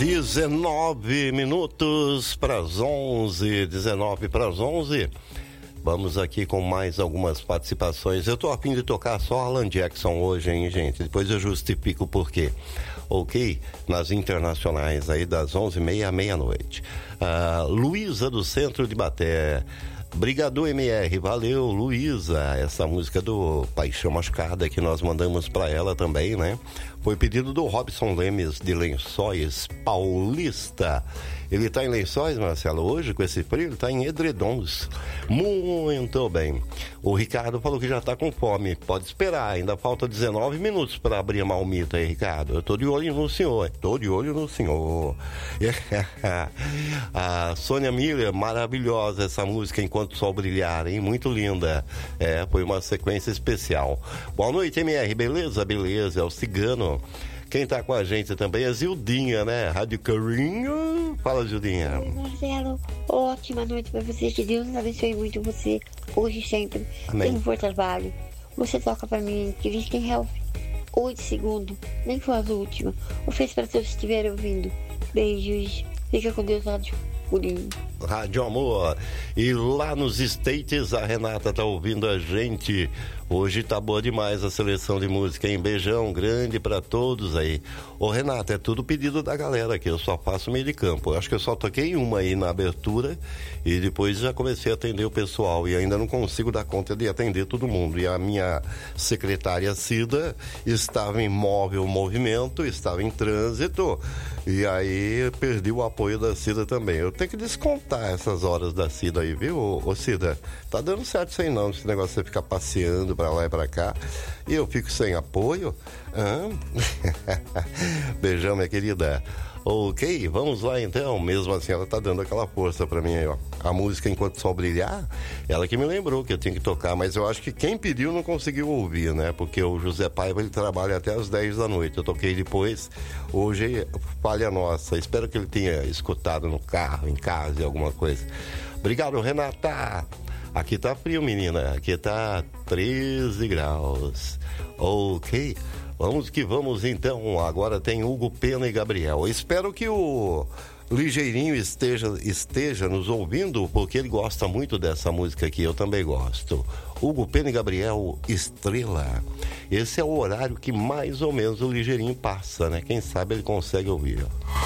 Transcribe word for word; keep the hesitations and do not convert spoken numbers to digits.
dezenove minutos para as onze, dezenove para as onze. Vamos aqui com mais algumas participações. Eu tô a fim de tocar só Alan Jackson hoje, hein, gente? Depois eu justifico o porquê. Ok? Nas internacionais aí das onze e meia à meia-noite. Uh, Luísa do Centro de Baté. Brigador M R, valeu, Luísa. Essa música do Paixão Machucada que nós mandamos para ela também, né? Foi pedido do Robson Lemes de Lençóis Paulista. Ele tá em Lençóis, Marcelo, hoje com esse frio, ele tá em edredons. Muito bem. O Ricardo falou que já tá com fome. Pode esperar, ainda falta dezenove minutos para abrir a malmita aí, Ricardo. Eu tô de olho no senhor, tô de olho no senhor. A Sônia Miller, maravilhosa essa música Enquanto o Sol Brilhar, hein? Muito linda. É, foi uma sequência especial. Boa noite, M R, beleza? Beleza, é o Cigano. Quem tá com a gente também é Zildinha, né? Rádio Carinho. Fala, Zildinha. Oi, Marcelo. Ótima noite pra você. Que Deus abençoe muito você, hoje e sempre. Amém. Tem um bom trabalho. Você toca pra mim Christian Health. Oito segundos. Nem foi as últimas. Ofereço pra todos que estiverem ouvindo. Beijos. Fica com Deus, Rádio Purinho. Rádio Amor. E lá nos States, a Renata tá ouvindo a gente. Hoje tá boa demais a seleção de música, hein? Beijão grande pra todos aí. Ô, Renata, é tudo pedido da galera aqui, eu só faço meio de campo. Eu acho que eu só toquei uma aí na abertura e depois já comecei a atender o pessoal e ainda não consigo dar conta de atender todo mundo. E a minha secretária Cida estava em móvel movimento, estava em trânsito e aí perdi o apoio da Cida também. Eu tenho que descontar essas horas da Cida aí, viu, ô, ô Cida? Tá dando certo isso aí não, esse negócio de você ficar passeando pra lá e pra cá e eu fico sem apoio. Ah. Beijão, minha querida. Ok, vamos lá então. Mesmo assim, ela tá dando aquela força pra mim aí, ó. A música Enquanto o Sol Brilhar, ela que me lembrou que eu tinha que tocar, mas eu acho que quem pediu não conseguiu ouvir, né? Porque o José Paiva, ele trabalha até as dez da noite. Eu toquei depois. Hoje, falha nossa. Espero que ele tenha escutado no carro, em casa, alguma coisa. Obrigado, Renata. Aqui tá frio, menina. Aqui tá treze graus. Ok. Vamos que vamos, então. Agora tem Hugo Pena e Gabriel. Espero que o Ligeirinho esteja, esteja nos ouvindo, porque ele gosta muito dessa música aqui. Eu também gosto. Hugo Pena e Gabriel, Estrela. Esse é o horário que mais ou menos o Ligeirinho passa, né? Quem sabe ele consegue ouvir, ó.